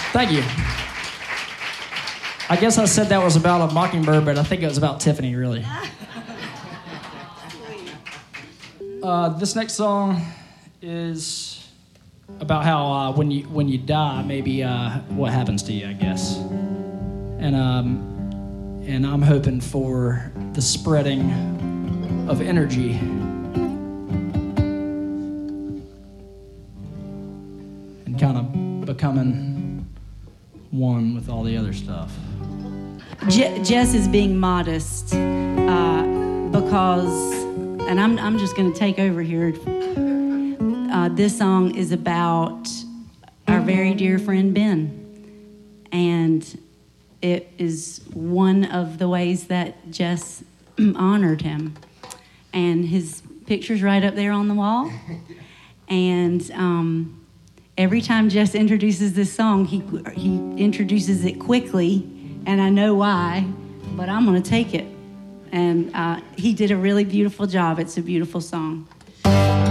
Thank you. I guess I said that was about a mockingbird, but I think it was about Tiffany, really. This next song is about how when you die, maybe what happens to you, I guess. And I'm hoping for the spreading of energy and kind of becoming one with all the other stuff. Jess is being modest because, and I'm just going to take over here. This song is about our very dear friend Ben, and it is one of the ways that Jess honored him. And his picture's right up there on the wall. And every time Jess introduces this song, he introduces it quickly, and I know why, but I'm going to take it. And he did a really beautiful job. It's a beautiful song.